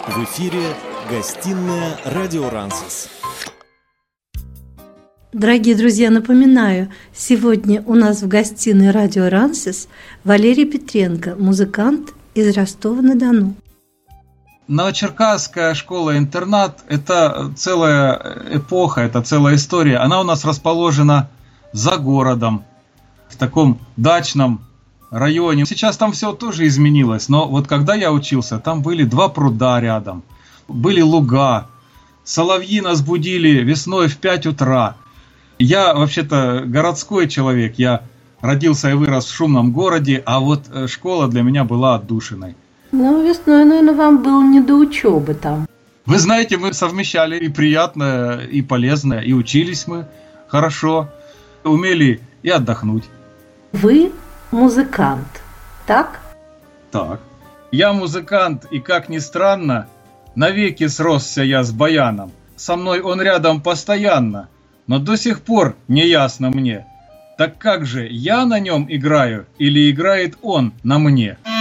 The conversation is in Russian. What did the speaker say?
В эфире гостиная «Радио Рансис». Дорогие друзья, напоминаю, сегодня у нас в гостиной «Радио Рансис» Валерий Петренко, музыкант из Ростова-на-Дону. Новочеркасская школа-интернат – это целая эпоха, это целая история. Она у нас расположена за городом, в таком дачном районе. Сейчас там все тоже изменилось, но вот когда я учился, там были 2 пруда рядом, были луга, соловьи нас будили весной в 5 утра. Я вообще-то городской человек, я родился и вырос в шумном городе, а вот школа для меня была отдушиной. Ну, весной, наверное, вам было не до учебы там. Вы знаете, мы совмещали и приятное, и полезное, и учились мы хорошо, умели и отдохнуть. Вы музыкант, так? Так. Я музыкант, и, как ни странно, навеки сросся я с баяном. Со мной он рядом постоянно, но до сих пор не ясно мне, так как же я на нем играю или играет он на мне?